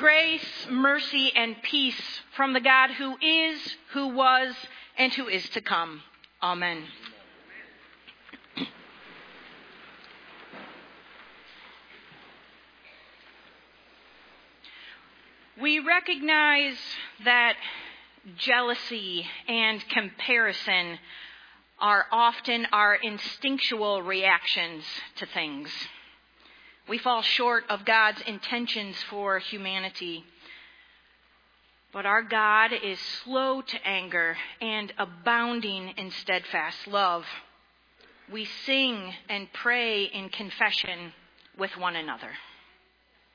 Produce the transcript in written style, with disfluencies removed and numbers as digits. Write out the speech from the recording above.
Grace, mercy, and peace from the God who is, who was, and who is to come. Amen. We recognize that jealousy and comparison are often our instinctual reactions to things. We fall short of God's intentions for humanity. But our God is slow to anger and abounding in steadfast love. We sing and pray in confession with one another.